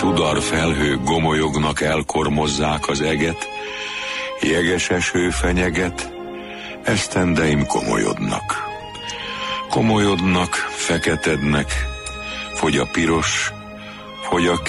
Szudar felhők gomolyognak, elkormozzák az eget, jeges eső fenyeget, esztendeim komolyodnak. Komolyodnak, feketednek, fogy a piros, fogy a